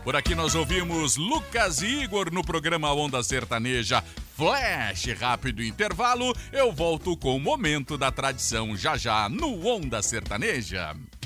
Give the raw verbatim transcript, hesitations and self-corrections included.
Por aqui nós ouvimos Lucas e Igor no programa Onda Sertaneja. Flash, rápido intervalo, eu volto com o Momento da Tradição já já no Onda Sertaneja.